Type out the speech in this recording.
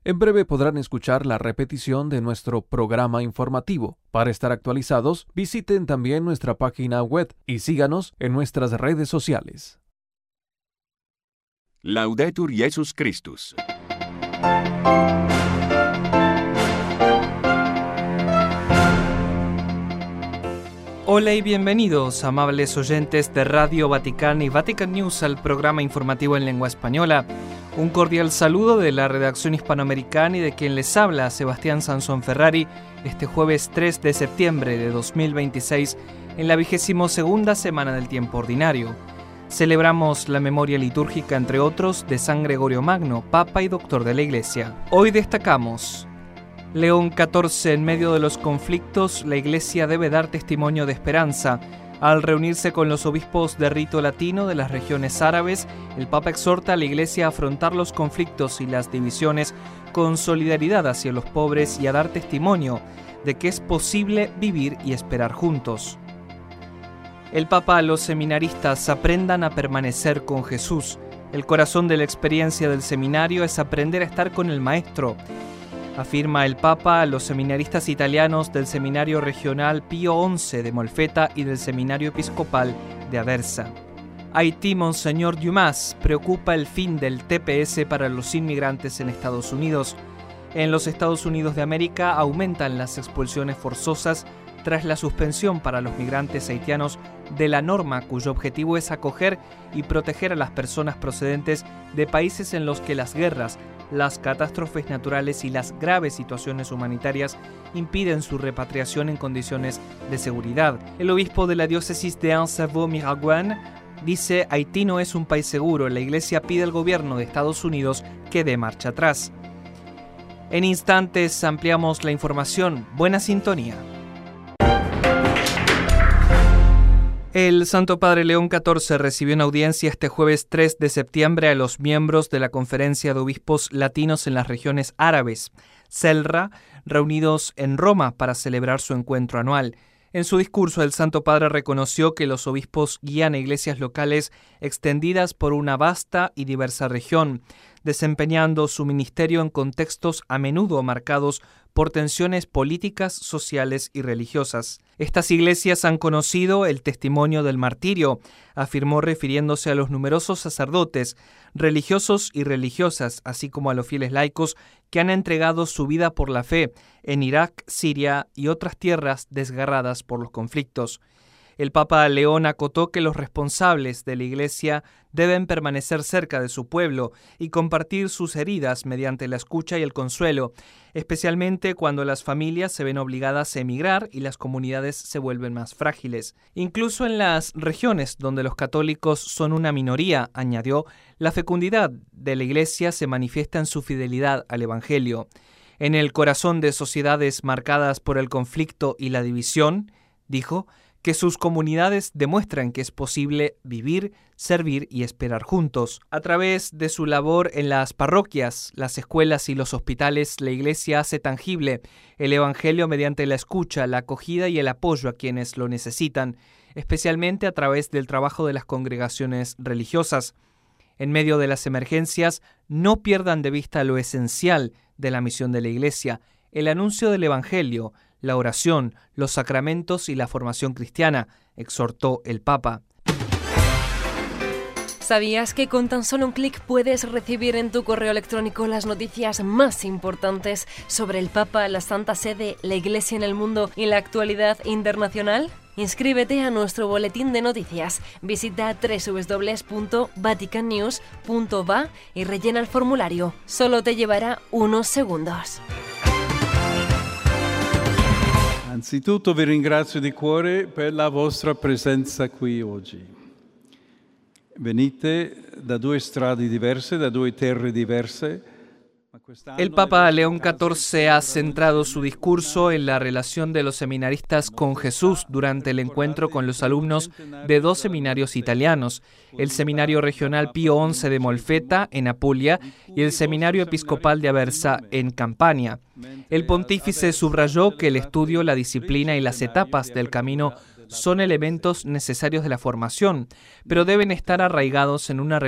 En breve podrán escuchar la repetición de nuestro programa informativo. Para estar actualizados, visiten también nuestra página web y síganos en nuestras redes sociales. Laudetur Jesus Christus. Hola y bienvenidos, amables oyentes de Radio Vaticana y Vatican News, al programa informativo en lengua española. Un cordial saludo de la redacción hispanoamericana y de quien les habla, Sebastián Sansón Ferrari, este jueves 3 de septiembre de 2026, en la 22ª semana del tiempo ordinario. Celebramos la memoria litúrgica, entre otros, de San Gregorio Magno, Papa y Doctor de la Iglesia. Hoy destacamos: León XIV, en medio de los conflictos, la Iglesia debe dar testimonio de esperanza. Al reunirse con los obispos de rito latino de las regiones árabes, el Papa exhorta a la Iglesia a afrontar los conflictos y las divisiones con solidaridad hacia los pobres y a dar testimonio de que es posible vivir y esperar juntos. El Papa a los seminaristas: aprendan a permanecer con Jesús. El corazón de la experiencia del seminario es aprender a estar con el Maestro, afirma el Papa a los seminaristas italianos del Seminario Regional Pío XI de Molfetta y del Seminario Episcopal de Aversa. Haití, Monseñor Dumas, preocupa el fin del TPS para los inmigrantes en Estados Unidos. En los Estados Unidos de América aumentan las expulsiones forzosas tras la suspensión para los migrantes haitianos de la norma cuyo objetivo es acoger y proteger a las personas procedentes de países en los que las guerras, las catástrofes naturales y las graves situaciones humanitarias impiden su repatriación en condiciones de seguridad. El obispo de la diócesis de Anse-Vaud-Miraguan dice: Haití no es un país seguro. La Iglesia pide al gobierno de Estados Unidos que dé marcha atrás. En instantes ampliamos la información. Buena sintonía. El Santo Padre León XIV recibió en audiencia este jueves 3 de septiembre a los miembros de la Conferencia de Obispos Latinos en las regiones árabes, CELRA, reunidos en Roma para celebrar su encuentro anual. En su discurso, el Santo Padre reconoció que los obispos guían a iglesias locales extendidas por una vasta y diversa región, desempeñando su ministerio en contextos a menudo marcados por tensiones políticas, sociales y religiosas. Estas iglesias han conocido el testimonio del martirio, afirmó, refiriéndose a los numerosos sacerdotes, religiosos y religiosas, así como a los fieles laicos que han entregado su vida por la fe en Irak, Siria y otras tierras desgarradas por los conflictos. El Papa León acotó que los responsables de la Iglesia deben permanecer cerca de su pueblo y compartir sus heridas mediante la escucha y el consuelo, especialmente cuando las familias se ven obligadas a emigrar y las comunidades se vuelven más frágiles. Incluso en las regiones donde los católicos son una minoría, añadió, la fecundidad de la Iglesia se manifiesta en su fidelidad al Evangelio. En el corazón de sociedades marcadas por el conflicto y la división, dijo, que sus comunidades demuestran que es posible vivir, servir y esperar juntos. A través de su labor en las parroquias, las escuelas y los hospitales, la Iglesia hace tangible el Evangelio mediante la escucha, la acogida y el apoyo a quienes lo necesitan, especialmente a través del trabajo de las congregaciones religiosas. En medio de las emergencias, no pierdan de vista lo esencial de la misión de la Iglesia, el anuncio del Evangelio, la oración, los sacramentos y la formación cristiana, exhortó el Papa. ¿Sabías que con tan solo un clic puedes recibir en tu correo electrónico las noticias más importantes sobre el Papa, la Santa Sede, la Iglesia en el mundo y la actualidad internacional? Inscríbete a nuestro boletín de noticias. Visita www.vaticannews.va y rellena el formulario. Solo te llevará unos segundos. Anzitutto vi ringrazio di cuore per la vostra presenza qui oggi. Venite da due strade diverse, da due terre diverse. El Papa León XIV ha centrado su discurso en la relación de los seminaristas con Jesús durante el encuentro con los alumnos de dos seminarios italianos, el Seminario Regional Pío XI de Molfetta, en Apulia, y el Seminario Episcopal de Aversa, en Campania. El pontífice subrayó que el estudio, la disciplina y las etapas del camino son elementos necesarios de la formación, pero deben estar arraigados en una